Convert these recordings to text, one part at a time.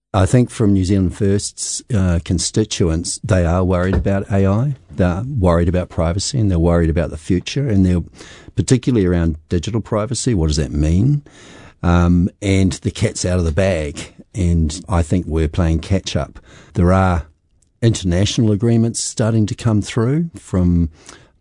I think from New Zealand First's constituents, they are worried about AI, they're worried about privacy, and they're worried about the future, and they're particularly around digital privacy. What does that mean? And the cat's out of the bag, and I think we're playing catch up. There are international agreements starting to come through from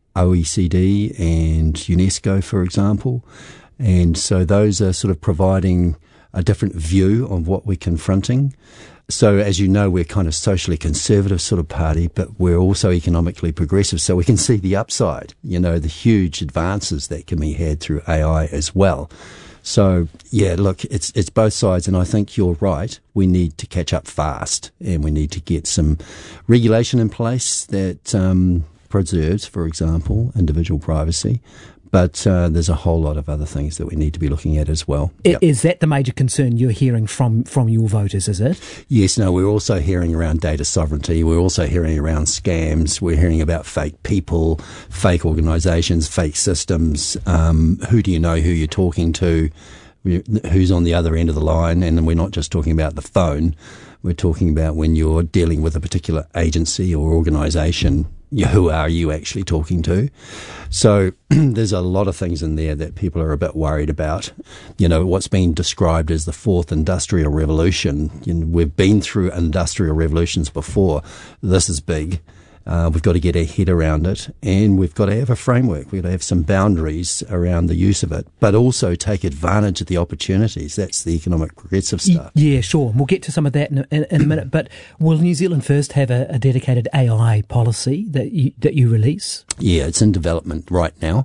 OECD and UNESCO, for example, and so those are sort of providing a different view of what we're confronting. So as you know, we're kind of socially conservative sort of party, but we're also economically progressive. So we can see the upside, the huge advances that can be had through AI as well. So yeah, look, it's both sides, and I think you're right. We need to catch up fast, and we need to get some regulation in place that preserves, for example, individual privacy. But there's a whole lot of other things that we need to be looking at as well. Is that the major concern you're hearing from your voters, is it? Yes, no, we're also hearing around data sovereignty. We're also hearing around scams. We're hearing about fake people, fake organisations, fake systems. Who do you know who you're talking to? Who's on the other end of the line? And we're not just talking about the phone. We're talking about when you're dealing with a particular agency or organisation, who are you actually talking to? So there's a lot of things in there that people are a bit worried about. What's been described as the fourth industrial revolution. We've been through industrial revolutions before. This is big. We've got to get our head around it, and we've got to have a framework. We've got to have some boundaries around the use of it, but also take advantage of the opportunities. That's the economic progressive stuff. Yeah, sure. We'll get to some of that in a minute. But will New Zealand First have a dedicated AI policy that you release? Yeah, it's in development right now.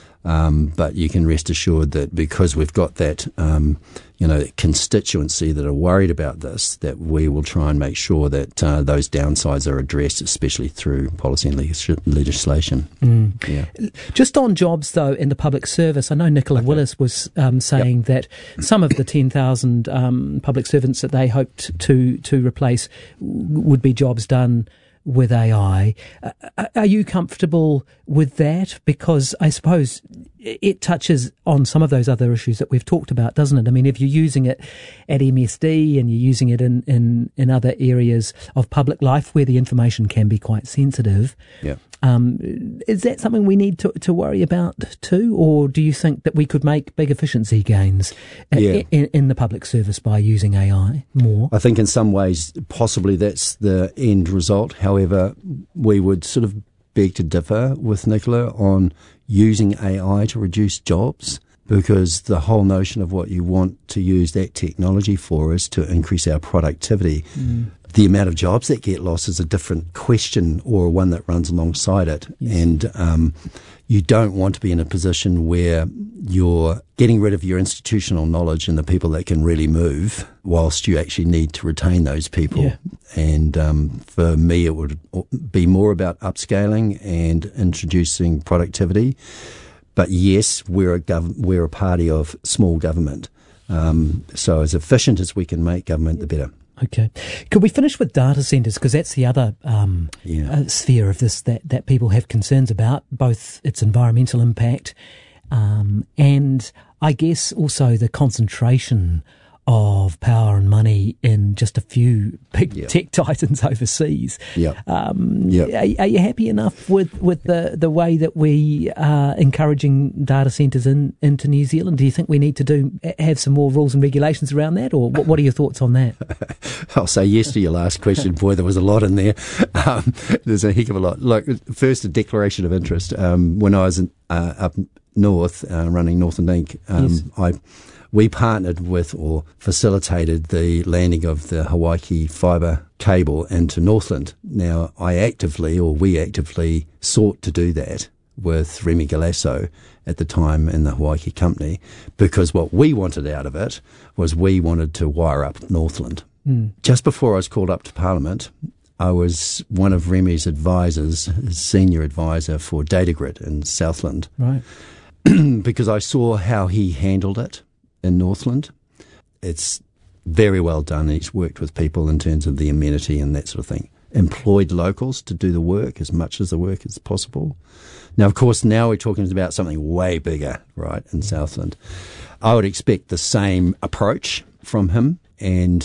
But you can rest assured that because we've got that, constituency that are worried about this, that we will try and make sure that those downsides are addressed, especially through policy and legislation. Yeah. Just on jobs, though, in the public service, I know Nicola Willis was saying that some of the 10,000 public servants that they hoped to replace would be jobs done with AI. Are you comfortable with that? Because I suppose it touches on some of those other issues that we've talked about, doesn't it? I mean, if you're using it at MSD and you're using it in other areas of public life where the information can be quite sensitive, is that something we need to worry about too? Or do you think that we could make big efficiency gains in the public service by using AI more? I think in some ways possibly that's the end result. However, we would sort of beg to differ with Nicola on using AI to reduce jobs, because the whole notion of what you want to use that technology for is to increase our productivity. The amount of jobs that get lost is a different question, or one that runs alongside it. Yes. And you don't want to be in a position where you're getting rid of your institutional knowledge and the people that can really move, whilst you actually need to retain those people. Yeah. And for me, it would be more about upscaling and introducing productivity. But yes, we're a party of small government. So as efficient as we can make government, the better. Okay. Could we finish with data centres? Because that's the other sphere of this that people have concerns about, both its environmental impact and I guess also the concentration of power and money in just a few big tech titans overseas. Are you happy enough with the way that we are encouraging data centres into New Zealand? Do you think we need to have some more rules and regulations around that, or what are your thoughts on that? I'll say yes to your last question. Boy, there was a lot in there. There's a heck of a lot. Look, first, a declaration of interest. When I was up north running Northland Inc., we partnered with or facilitated the landing of the Hawaii fibre cable into Northland. Now, we actively sought to do that with Remy Galasso at the time in the Hawaii company, because what we wanted out of it was we wanted to wire up Northland. Just before I was called up to Parliament, I was one of Remy's advisors, his senior advisor for Datagrid in Southland. Right. Because I saw how he handled it in Northland. It's very well done. He's worked with people in terms of the amenity and that sort of thing. Employed locals to do the work, as much as the work as possible. Now, of course, now we're talking about something way bigger, right, in Southland. I would expect the same approach from him, and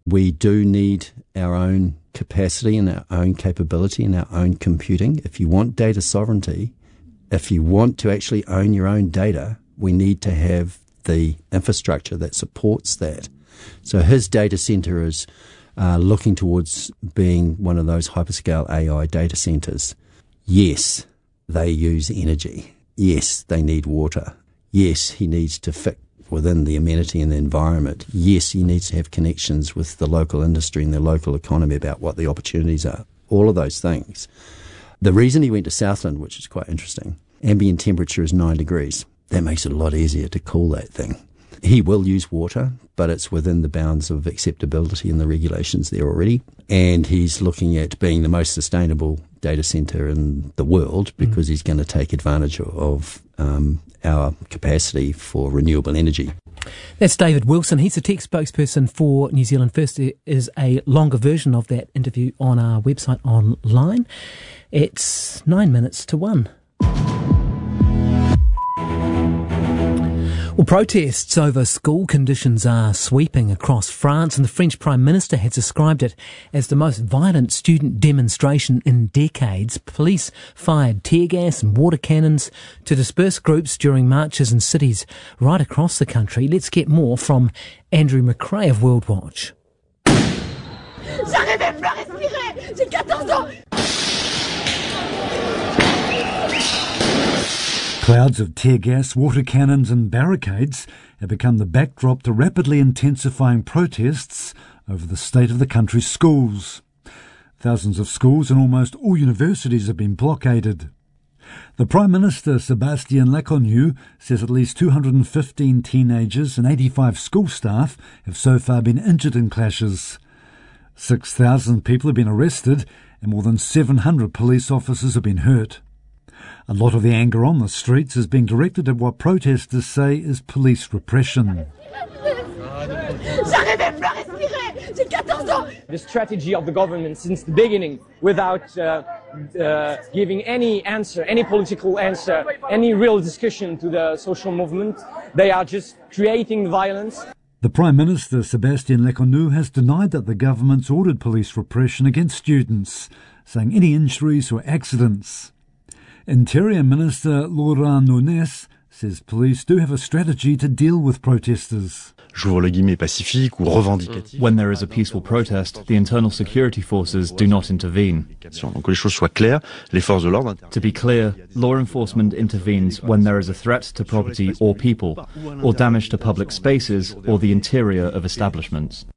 We do need our own capacity and our own capability and our own computing. If you want data sovereignty, if you want to actually own your own data, we need to have the infrastructure that supports that. So his data centre is looking towards being one of those hyperscale AI data centres. Yes, they use energy. Yes, they need water. Yes, he needs to fit within the amenity and the environment. Yes, he needs to have connections with the local industry and the local economy about what the opportunities are. All of those things. The reason he went to Southland, which is quite interesting, ambient temperature is 9 degrees. That makes it a lot easier to cool that thing. He will use water, but it's within the bounds of acceptability and the regulations there already. And he's looking at being the most sustainable data centre in the world because he's going to take advantage of our capacity for renewable energy. That's David Wilson. He's the tech spokesperson for New Zealand First. There is a longer version of that interview on our website online. It's 9 minutes to 1. Well, protests over school conditions are sweeping across France, and the French Prime Minister has described it as the most violent student demonstration in decades. Police fired tear gas and water cannons to disperse groups during marches in cities right across the country. Let's get more from Andrew McRae of World Watch. J'arrive même plus à respirer! J'ai 14 ans! Clouds of tear gas, water cannons and barricades have become the backdrop to rapidly intensifying protests over the state of the country's schools. Thousands of schools and almost all universities have been blockaded. The Prime Minister, Sébastien Lecornu, says at least 215 teenagers and 85 school staff have so far been injured in clashes. 6,000 people have been arrested and more than 700 police officers have been hurt. A lot of the anger on the streets is being directed at what protesters say is police repression. The strategy of the government since the beginning, without giving any answer, any political answer, any real discussion to the social movement, they are just creating violence. The Prime Minister, Sébastien Lecornu, has denied that the government's ordered police repression against students, saying any injuries were accidents. Interior Minister Laurent Nunez says police do have a strategy to deal with protesters. When there is a peaceful protest, the internal security forces do not intervene. To be clear, law enforcement intervenes when there is a threat to property or people, or damage to public spaces or the interior of establishments.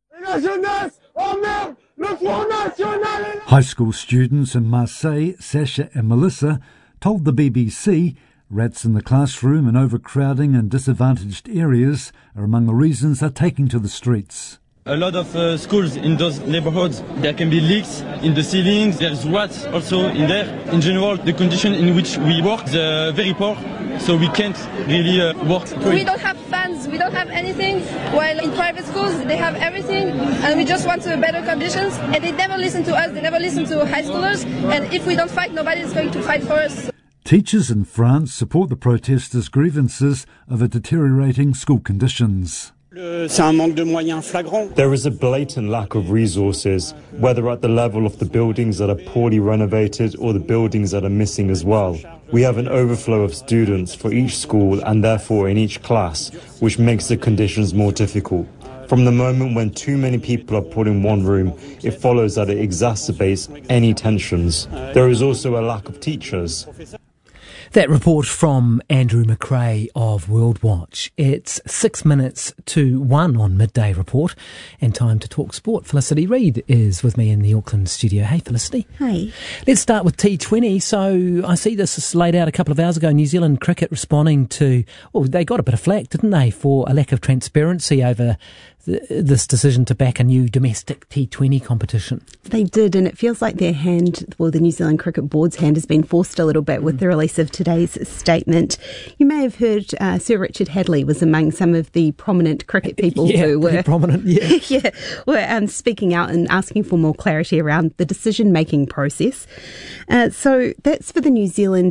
High school students in Marseille, Sasha and Melissa, told the BBC rats in the classroom and overcrowding in disadvantaged areas are among the reasons they're taking to the streets. A lot of schools in those neighborhoods, there can be leaks in the ceilings, there's rats also in there. In general, the condition in which we work is very poor, so we can't really work. We don't have fans, we don't have anything, while in private schools they have everything, and we just want better conditions, and they never listen to us, they never listen to high schoolers, and if we don't fight, nobody is going to fight for us. Teachers in France support the protesters' grievances over deteriorating school conditions. There is a blatant lack of resources, whether at the level of the buildings that are poorly renovated or the buildings that are missing as well. We have an overflow of students for each school and therefore in each class, which makes the conditions more difficult. From the moment when too many people are put in one room, it follows that it exacerbates any tensions. There is also a lack of teachers. That report from Andrew McRae of World Watch. It's 6 minutes to 1 on Midday Report, and time to talk sport. Felicity Reid is with me in the Auckland studio. Hey, Felicity. Hey. Let's start with T20. So I see this is laid out a couple of hours ago. New Zealand Cricket responding to, well, they got a bit of flack, didn't they, for a lack of transparency over this decision to back a new domestic T20 competition. They did, and it feels like their hand, well, the New Zealand Cricket Board's hand has been forced a little bit with the release of today's statement. You may have heard Sir Richard Hadley was among some of the prominent cricket people who were prominent, were speaking out and asking for more clarity around the decision-making process. So that's for the New Zealand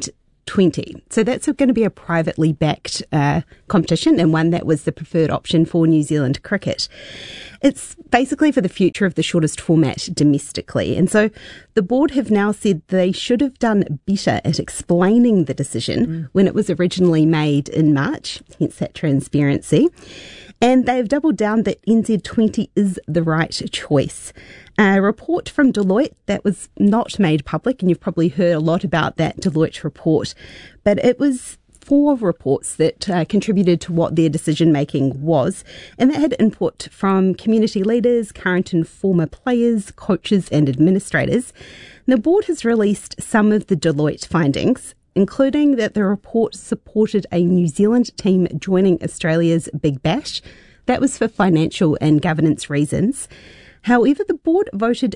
20. So that's going to be a privately backed competition, and one that was the preferred option for New Zealand cricket. It's basically for the future of the shortest format domestically. And so the board have now said they should have done better at explaining the decision when it was originally made in March, hence that transparency. And they've doubled down that NZ20 is the right choice. A report from Deloitte that was not made public, and you've probably heard a lot about that Deloitte report, but it was 4 reports that contributed to what their decision-making was, and that had input from community leaders, current and former players, coaches and administrators. And the board has released some of the Deloitte findings, including that the report supported a New Zealand team joining Australia's Big Bash. That was for financial and governance reasons. However, the board voted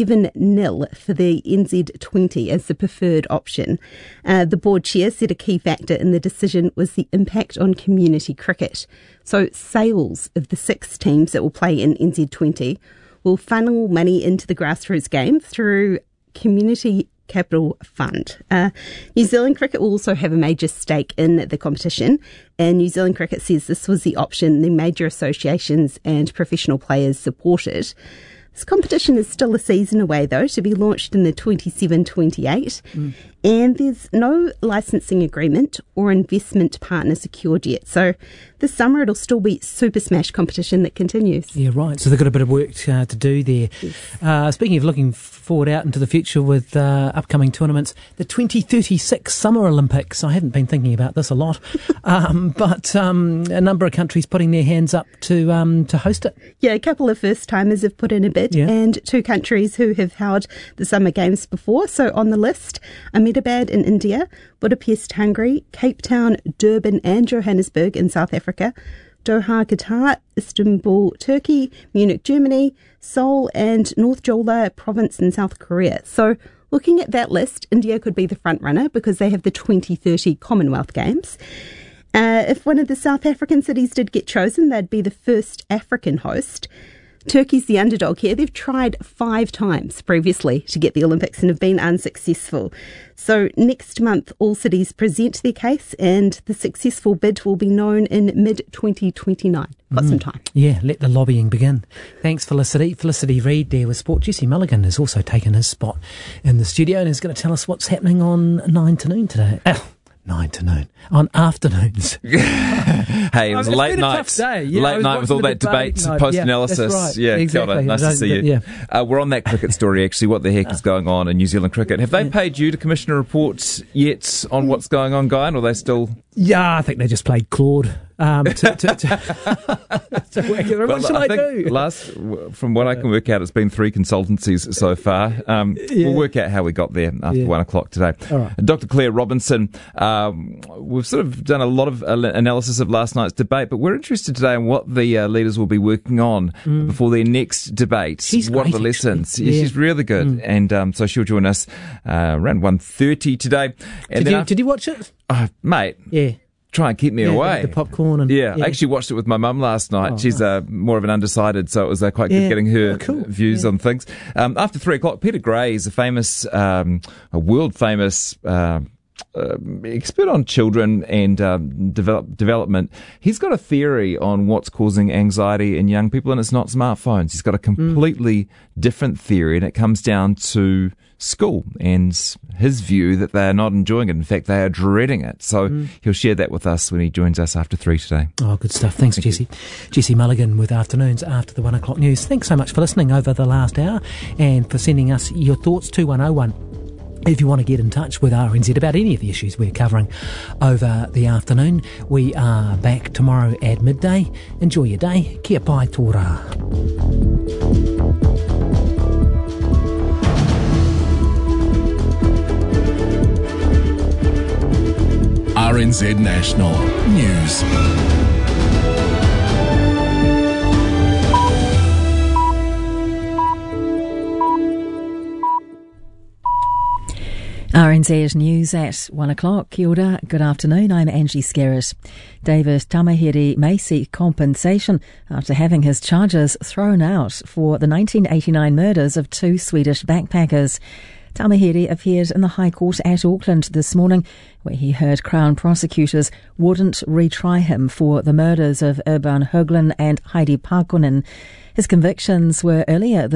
7-0 for the NZ20 as the preferred option. The board chair said a key factor in the decision was the impact on community cricket. So sales of the 6 teams that will play in NZ20 will funnel money into the grassroots game through Community Capital Fund. New Zealand Cricket will also have a major stake in the competition, and New Zealand Cricket says this was the option the major associations and professional players supported. This competition is still a season away, though, to be launched in the 27-28, and there's no licensing agreement or investment partner secured yet. So this summer it'll still be Super Smash competition that continues. Yeah, right. So they've got a bit of work to do there. Yes. Speaking of looking forward out into the future with upcoming tournaments, the 2036 Summer Olympics. I haven't been thinking about this a lot, but a number of countries putting their hands up to host it. Yeah, a couple of first-timers have put in a bid, and 2 countries who have held the Summer Games before. So on the list, Ahmedabad in India, Budapest, Hungary, Cape Town, Durban and Johannesburg in South Africa, Doha, Qatar, Istanbul, Turkey, Munich, Germany, Seoul and North Jeolla province in South Korea. So looking at that list, India could be the front runner because they have the 2030 Commonwealth Games. If one of the South African cities did get chosen, they'd be the first African host. Turkey's the underdog here. They've tried 5 times previously to get the Olympics and have been unsuccessful. So next month, all cities present their case and the successful bid will be known in mid-2029. Got some time. Yeah, let the lobbying begin. Thanks, Felicity. Felicity Reid there with Sport. Jesse Mulligan has also taken his spot in the studio and is going to tell us what's happening on 9 to noon today. 9 to noon. On afternoons. Hey, it was a late night. Late night with all that debate, post-analysis. Right. Yeah, exactly. Kia ora. Nice to see you. Yeah. We're on that cricket story, actually. What the heck is going on in New Zealand cricket? Have they paid you to commission a report yet on what's going on, Guy? Or are they still... Yeah, I think they just played Claude. What shall I do? From what I can work out, it's been 3 consultancies so far. We'll work out how we got there after 1 o'clock today. Right. Dr. Claire Robinson, we've sort of done a lot of analysis of last night's debate, but we're interested today in what the leaders will be working on before their next debate. She's what great, are the lessons? Yeah. She's really good. And so she'll join us around 1:30 today. And did you watch it? Mate. Yeah. Try and keep me away. The popcorn and I actually watched it with my mum last night. She's more of an undecided, so it was quite good getting her views on things. After 3 o'clock, Peter Gray is a famous, a world famous expert on children and development. He's got a theory on what's causing anxiety in young people, and it's not smartphones. He's got a completely different theory, and it comes down to school and his view that they are not enjoying it. In fact, they are dreading it. So he'll share that with us when he joins us after 3 today. Oh, good stuff. Thanks, Jesse. Jesse Mulligan with Afternoons after the 1 o'clock news. Thanks so much for listening over the last hour and for sending us your thoughts. 2101. If you want to get in touch with RNZ about any of the issues we're covering over the afternoon, we are back tomorrow at midday. Enjoy your day. Kia pai tō rā. RNZ National News. RNZ News at 1 o'clock. Kia ora, good afternoon. I'm Angie Skerritt. David Tamihere may seek compensation after having his charges thrown out for the 1989 murders of 2 Swedish backpackers. Tamahere appeared in the High Court at Auckland this morning, where he heard Crown prosecutors wouldn't retry him for the murders of Urban Höglund and Heidi Paakkonen. His convictions were earlier